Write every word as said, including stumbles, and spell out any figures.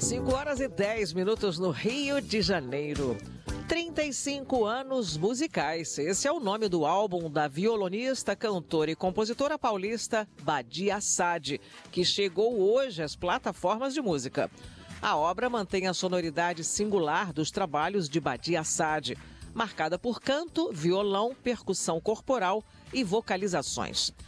cinco horas e dez minutos no Rio de Janeiro. trinta e cinco anos musicais. Esse é o nome do álbum da violonista, cantora e compositora paulista Badia Assad, que chegou hoje às plataformas de música. A obra mantém a sonoridade singular dos trabalhos de Badia Assad, marcada por canto, violão, percussão corporal e vocalizações.